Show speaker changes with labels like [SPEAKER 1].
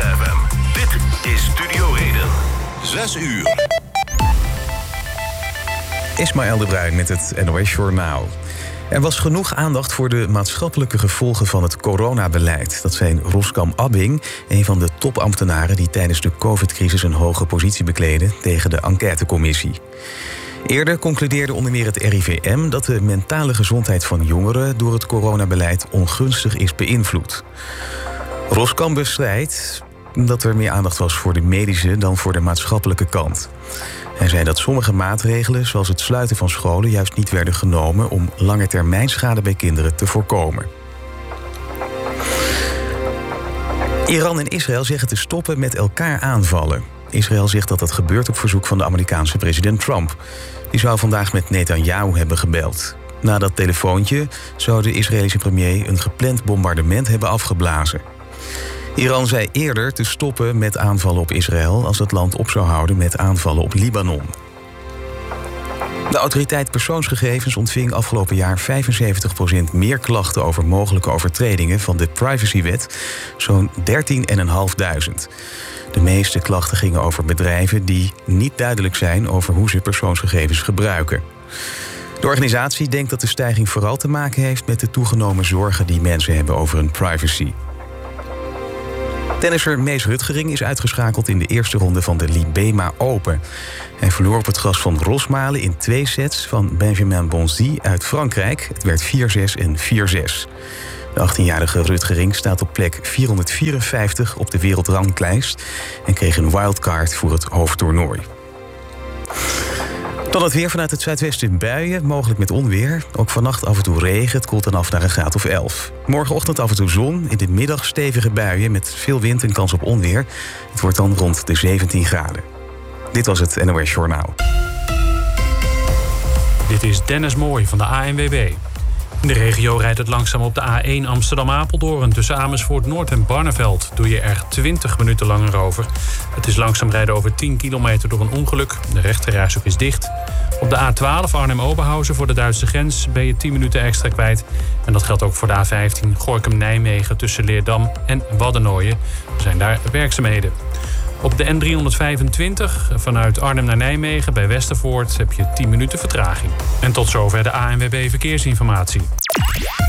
[SPEAKER 1] FM. Dit is Studio Reden. 6 uur.
[SPEAKER 2] Ismaël de Bruin met het NOS Journaal. Er was genoeg aandacht voor de maatschappelijke gevolgen van het coronabeleid. Dat zei Roskam Abbing, een van de topambtenaren die tijdens de COVID-crisis een hoge positie bekleedde, tegen de enquêtecommissie. Eerder concludeerde onder meer het RIVM dat de mentale gezondheid van jongeren door het coronabeleid ongunstig is beïnvloed. Roskam bestrijdt dat er meer aandacht was voor de medische dan voor de maatschappelijke kant. Hij zei dat sommige maatregelen, zoals het sluiten van scholen, juist niet werden genomen om langetermijnschade bij kinderen te voorkomen. Iran en Israël zeggen te stoppen met elkaar aanvallen. Israël zegt dat dat gebeurt op verzoek van de Amerikaanse president Trump. Die zou vandaag met Netanyahu hebben gebeld. Na dat telefoontje zou de Israëlische premier een gepland bombardement hebben afgeblazen. Iran zei eerder te stoppen met aanvallen op Israël als het land op zou houden met aanvallen op Libanon. De autoriteit persoonsgegevens ontving afgelopen jaar 75% meer klachten over mogelijke overtredingen van de privacywet, zo'n 13.500. De meeste klachten gingen over bedrijven die niet duidelijk zijn over hoe ze persoonsgegevens gebruiken. De organisatie denkt dat de stijging vooral te maken heeft met de toegenomen zorgen die mensen hebben over hun privacy. Tennisser Mees Rutgering is uitgeschakeld in de eerste ronde van de Libema Open. Hij verloor op het gras van Rosmalen in 2 sets van Benjamin Bonzi uit Frankrijk. Het werd 4-6 en 4-6. De 18-jarige Rutgering staat op plek 454 op de wereldranglijst en kreeg een wildcard voor het hoofdtoernooi. Dan het weer vanuit het zuidwesten buien, mogelijk met onweer. Ook vannacht af en toe regen, het koelt dan af naar een graad of 11. Morgenochtend af en toe zon, in de middag stevige buien met veel wind en kans op onweer. Het wordt dan rond de 17 graden. Dit was het NOS Journaal.
[SPEAKER 3] Dit is Dennis Mooij van de ANWB. In de regio rijdt het langzaam op de A1 Amsterdam-Apeldoorn. Tussen Amersfoort Noord en Barneveld doe je er 20 minuten langer over. Het is langzaam rijden over 10 kilometer door een ongeluk. De rechterrijstrook is dicht. Op de A12 Arnhem-Oberhausen voor de Duitse grens ben je 10 minuten extra kwijt. En dat geldt ook voor de A15 Gorinchem-Nijmegen tussen Leerdam en Waddenooien. Er zijn daar werkzaamheden. Op de N325 vanuit Arnhem naar Nijmegen bij Westervoort heb je 10 minuten vertraging. En tot zover de ANWB Verkeersinformatie.